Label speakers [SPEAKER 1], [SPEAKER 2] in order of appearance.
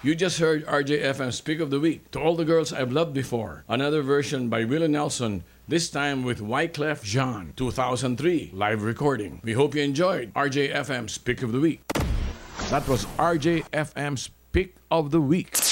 [SPEAKER 1] You just heard RJFM's Pick of the Week, To All the Girls I've Loved Before. Another version by Willie Nelson, this time with Wyclef Jean, 2003, live recording. We hope you enjoyed RJFM's Pick of the Week. That was RJFM's Pick of the Week.